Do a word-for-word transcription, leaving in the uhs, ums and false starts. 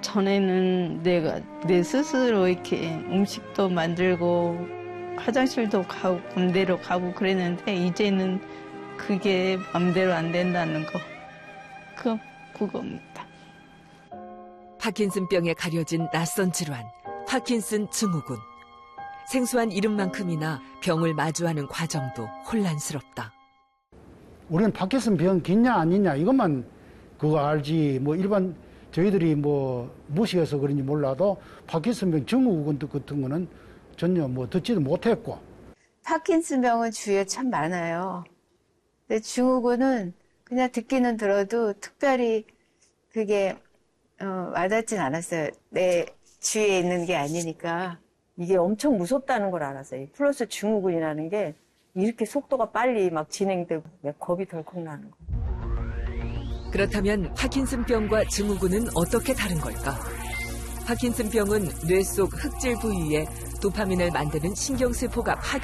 전에는 내가 내 스스로 이렇게 음식도 만들고 화장실도 가고 맘대로 가고 그랬는데 이제는 그게 맘대로 안 된다는 거. 그, 그겁니다. 파킨슨병에 가려진 낯선 질환, 파킨슨 증후군. 생소한 이름만큼이나 병을 마주하는 과정도 혼란스럽다. 우리는 파킨슨병 있냐 아니냐 이것만 그거 알지 뭐 일반 저희들이 뭐 무식해서 그런지 몰라도 파킨슨병 증후군 같은 거는 전혀 뭐 듣지도 못했고. 파킨슨병은 주위에 참 많아요. 근데 증후군은 그냥 듣기는 들어도 특별히 그게 어, 와닿진 않았어요. 내 주위에 있는 게 아니니까. 이게 엄청 무섭다는 걸 알았어요. 플러스 증후군이라는 게 이렇게 속도가 빨리 막 진행되고 겁이 덜컥 나는 거. 그렇다면 파킨슨병과 증후군은 어떻게 다른 걸까? 파킨슨병은 뇌 속 흑질 부위에 도파민을 만드는 신경세포가 파괴